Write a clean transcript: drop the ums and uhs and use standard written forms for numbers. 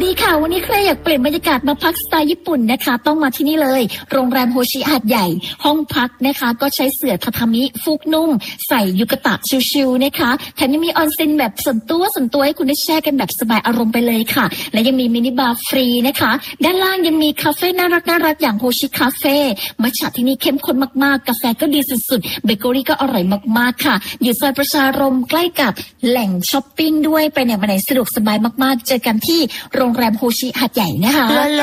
ดีค่ะวันนี้ใครอยากเปลี่ยนบรรยากาศมาพักสไตล์ญี่ปุ่นนะคะต้องมาที่นี่เลยโรงแรมโฮชิหาดใหญ่ห้องพักนะคะก็ใช้เสื่อทาทามิฟูกนุ่มใส่ยุกะตะชิลๆนะคะแถมยังมีออนเซ็นแบบส่วนตัวให้คุณได้แช่กันแบบสบายอารมณ์ไปเลยค่ะและยังมีมินิบาร์ฟรีนะคะด้านล่างยังมีคาเฟ่น่ารักอย่างโฮชิคาเฟ่มัทฉะที่นี่เข้มข้นมากๆกาแฟก็ดีสุดๆเบเกอรี่ก็อร่อยมากๆค่ะอยู่ซอยประชารมใกล้กับแหล่งช้อปปิ้งด้วยไปไหนมาไหนสะดวกสบายมากๆเจอกันที่โรงแรมโฮชิหาดใหญ่นะคะ